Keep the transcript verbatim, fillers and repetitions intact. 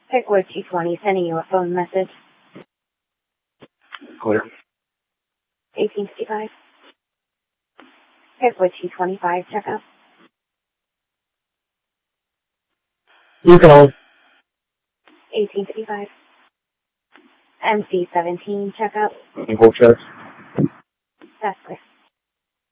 Pickwood two twenty, sending you a phone message. Clear. eighteen fifty-five. Pickwood two twenty-five, check out. You can hold. eighteen fifty-five. M C seventeen, check out. Hold checks. That's clear.